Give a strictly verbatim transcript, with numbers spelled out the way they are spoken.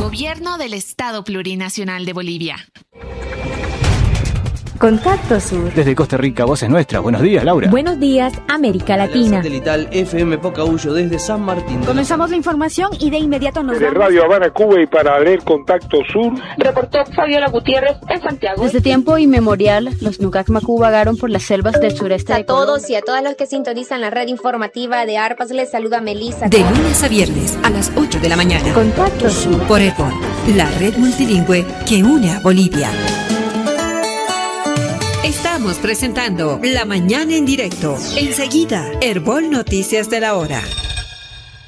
Gobierno del Estado Plurinacional de Bolivia. Contacto Sur. Desde Costa Rica, voz es nuestra. Buenos días, Laura. Buenos días, América Latina. Satelital F M Pocahuyo desde San Martín. Comenzamos la información y de inmediato nos Desde vamos. Radio Habana, Cuba, y para leer Contacto Sur, reportó Fabiola Gutiérrez en Santiago. Desde tiempo inmemorial, los Nucac Macú vagaron por las selvas del sureste de Colombia. A todos y a todas los que sintonizan la red informativa de ARPAS, les saluda Melissa. De lunes a viernes a las ocho de la mañana. Contacto Sur. Por Herbol, la red multilingüe que une a Bolivia. Estamos presentando La Mañana en Directo. Enseguida, Herbol Noticias de la Hora.